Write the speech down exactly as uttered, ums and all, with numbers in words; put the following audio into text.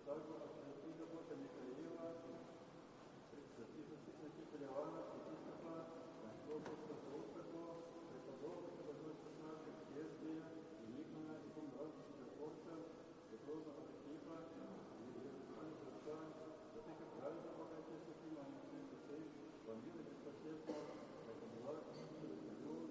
Также Аргентина больше Михаила, тридцать, и Никита Ливанов,